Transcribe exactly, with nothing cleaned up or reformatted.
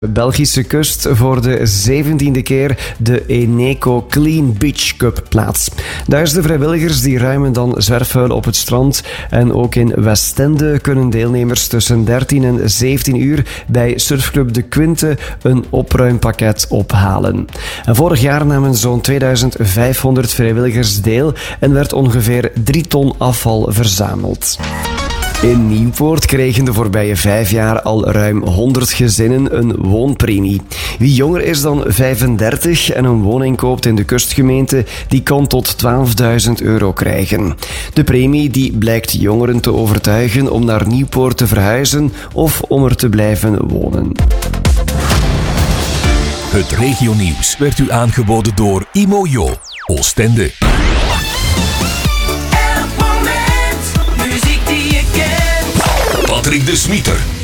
De Belgische kust voor de zeventiende keer de Eneco Clean Beach Cup plaats. Duizenden vrijwilligers die ruimen dan zwerfvuil op het strand en ook in Westende kunnen deelnemers tussen dertien en zeventien uur bij surfclub De Quinte een opruimpakket ophalen. En vorig jaar namen zo'n tweeduizend vijfhonderd vrijwilligers deel en werd ongeveer drie ton afval verzameld. In Nieuwpoort kregen de voorbije vijf jaar al ruim honderd gezinnen een woonpremie. Wie jonger is dan vijfendertig en een woning koopt in de kustgemeente, die kan tot twaalfduizend euro krijgen. De premie die blijkt jongeren te overtuigen om naar Nieuwpoort te verhuizen of om er te blijven wonen. Het regionieuws werd u aangeboden door Imojo, Oostende. Patrick de Smieter.